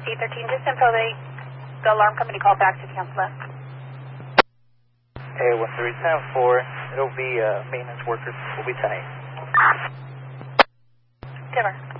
C13, just info the alarm company called back to cancel that. Hey, 1374, it'll be maintenance workers. We'll be tight. Timber.